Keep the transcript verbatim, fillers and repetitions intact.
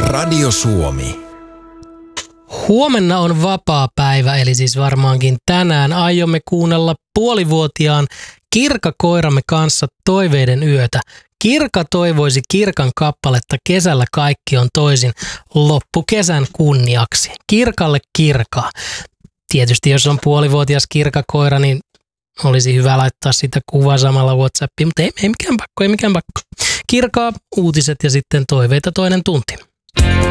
Radio Suomi. Huomenna on vapaa päivä, eli siis varmaankin tänään aiomme kuunnella puolivuotiaan Kirka-koiramme kanssa toiveiden yötä. Kirka toivoisi Kirkan kappaletta Kesällä kaikki on toisin loppukesän kunniaksi. Kirkalle Kirkaa. Tietysti jos on puolivuotias Kirka-koira, niin olisi hyvä laittaa sitä kuvaa samalla WhatsAppiin, mutta ei, ei mikään pakko, ei mikään pakko. Kirkaa, uutiset ja sitten toiveita toinen tunti.